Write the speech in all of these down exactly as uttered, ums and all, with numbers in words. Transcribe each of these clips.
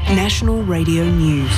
National Radio News.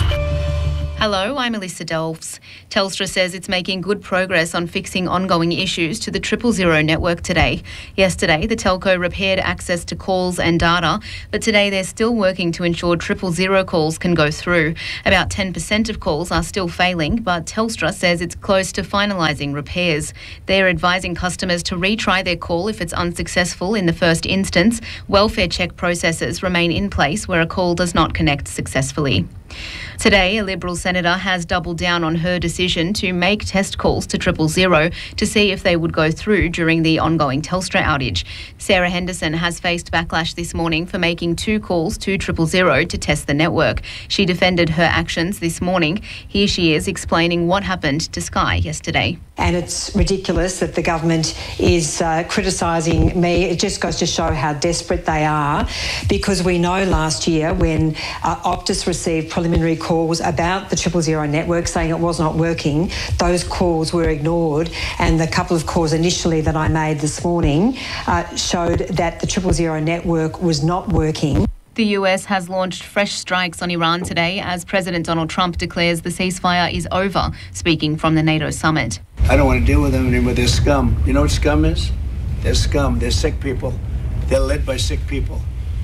Hello, I'm Alyssa Delves. Telstra says it's making good progress on fixing ongoing issues to the Triple Zero network today. Yesterday, the telco repaired access to calls and data, but today they're still working to ensure Triple Zero calls can go through. About ten percent of calls are still failing, but Telstra says it's close to finalising repairs. They're advising customers to retry their call if it's unsuccessful in the first instance. Welfare check processes remain in place where a call does not connect successfully. Today, a Liberal senator has doubled down on her decision to make test calls to Triple Zero to see if they would go through during the ongoing Telstra outage. Sarah Henderson has faced backlash this morning for making two calls to Triple Zero to test the network. She defended her actions this morning. Here she is explaining what happened to Sky yesterday. And it's ridiculous that the government is uh, criticising me. It just goes to show how desperate they are, because we know last year when uh, Optus received preliminary calls about the Triple Zero network saying it was not working, those calls were ignored, and the couple of calls initially that I made this morning uh, showed that the Triple Zero network was not working. The U S has launched fresh strikes on Iran today as President Donald Trump declares the ceasefire is over, speaking from the NATO summit. I don't want to deal with them anymore. They're scum. You know what scum is? They're scum. They're sick people. They're led by sick people.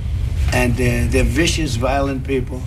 And uh, they're vicious, violent people.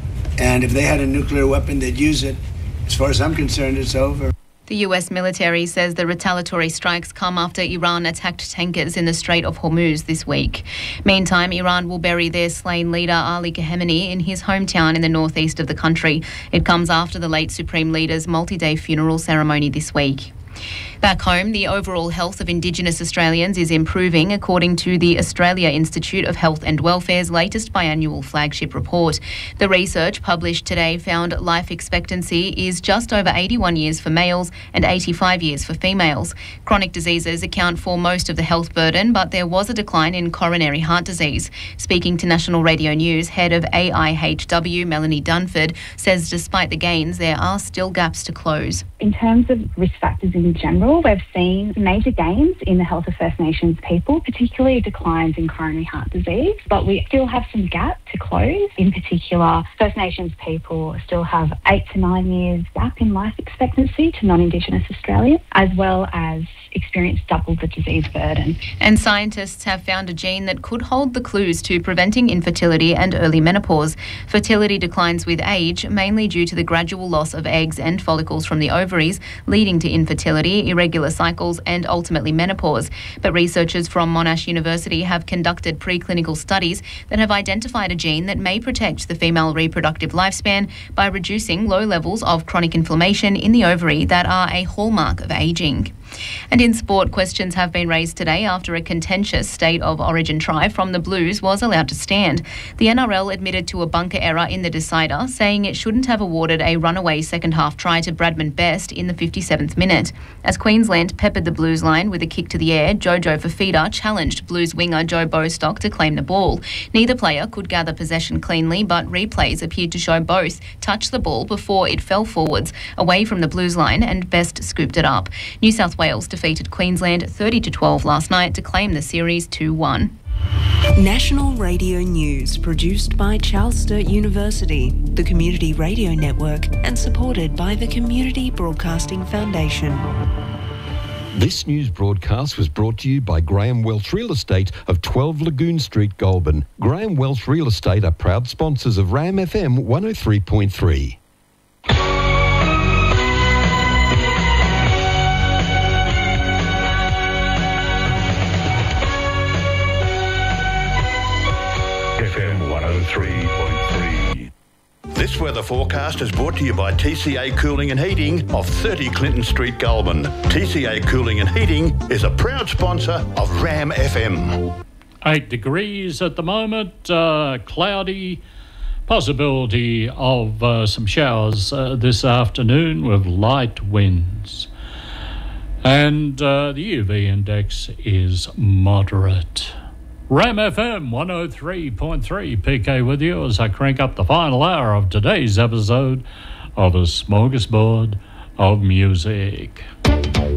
And if they had a nuclear weapon, they'd use it. As far as I'm concerned, it's over. The U S military says the retaliatory strikes come after Iran attacked tankers in the Strait of Hormuz this week. Meantime, Iran will bury their slain leader Ali Khamenei in his hometown in the northeast of the country. It comes after the late Supreme Leader's multi-day funeral ceremony this week. Back home, the overall health of Indigenous Australians is improving, according to the Australia Institute of Health and Welfare's latest biannual flagship report. The research published today found life expectancy is just over eighty-one years for males and eighty-five years for females. Chronic diseases account for most of the health burden, but there was a decline in coronary heart disease. Speaking to National Radio News, head of A I H W, Melanie Dunford, says despite the gains, there are still gaps to close. In terms of risk factors in general, we've seen major gains in the health of First Nations people, particularly declines in coronary heart disease, but we still have some gap to close. In particular, First Nations people still have eight to nine years gap in life expectancy to non-Indigenous Australians, as well as experience double the disease burden. And scientists have found a gene that could hold the clues to preventing infertility and early menopause. Fertility declines with age, mainly due to the gradual loss of eggs and follicles from the ovaries, leading to infertility, irregular cycles and ultimately menopause. But researchers from Monash University have conducted preclinical studies that have identified a gene that may protect the female reproductive lifespan by reducing low levels of chronic inflammation in the ovary that are a hallmark of ageing. And in sport, questions have been raised today after a contentious state of origin try from the Blues was allowed to stand. The N R L admitted to a bunker error in the decider, saying it shouldn't have awarded a runaway second-half try to Bradman Best in the fifty-seventh minute. As Queensland peppered the Blues line with a kick to the air, Jojo Fafita challenged Blues winger Joe Bostock to claim the ball. Neither player could gather possession cleanly, but replays appeared to show both touch the ball before it fell forwards, away from the Blues line, and Best scooped it up. New South Wales defeated Queensland thirty to twelve last night to claim the series two one. National Radio News, produced by Charles Sturt University, the Community Radio Network, and supported by the Community Broadcasting Foundation. This news broadcast was brought to you by Graham Welch Real Estate of twelve Lagoon Street, Goulburn. Graham Welch Real Estate are proud sponsors of Ram F M one oh three point three. F M one oh three point three. This weather forecast is brought to you by T C A Cooling and Heating of thirty Clinton Street, Goulburn. T C A Cooling and Heating is a proud sponsor of Ram F M. Eight degrees at the moment, uh, cloudy, possibility of uh, some showers uh, this afternoon with light winds. And uh, the U V index is moderate. Ram F M one oh three point three, P K with you as I crank up the final hour of today's episode of A Smorgasbord of Music.